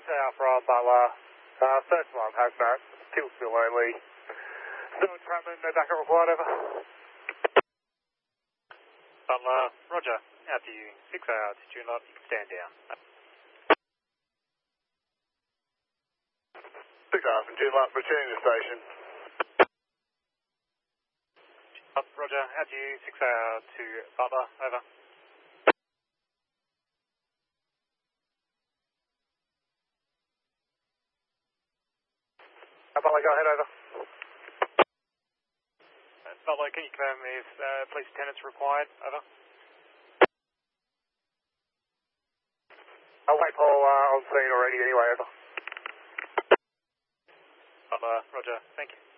6AR from Butler. First alarm has that. Still only. No entrapment, no backup required, over. Butler, roger. Out to you. 6AR, did you not stand down? 6AR from Joondalup, returning to station. Roger, out to you. 6AR to Butler, over. Butler, go ahead, over. Butler, can you confirm if police attendance required? Over. White Paul on scene already anyway, over. Butler, roger. Thank you.